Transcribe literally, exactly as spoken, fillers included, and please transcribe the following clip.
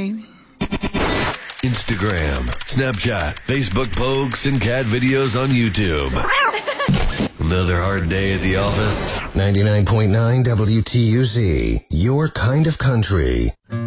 baby. Instagram, Snapchat, Facebook posts, and cat videos on YouTube. Another hard day at the office. ninety-nine point nine W T U Z, your kind of country.